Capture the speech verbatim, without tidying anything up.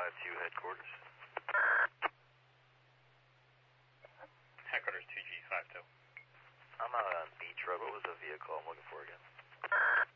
five two headquarters. Headquarters two G five two. I'm out on Beach Road. What was the vehicle I'm looking for again?